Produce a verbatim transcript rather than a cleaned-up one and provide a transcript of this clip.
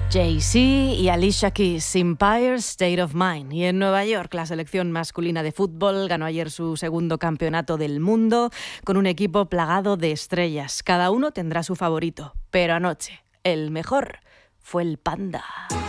Jay-Z y Alicia Keys, Empire State of Mind. Y en Nueva York, la selección masculina de fútbol ganó ayer su segundo campeonato del mundo con un equipo plagado de estrellas. Cada uno tendrá su favorito, pero anoche el mejor fue el Panda.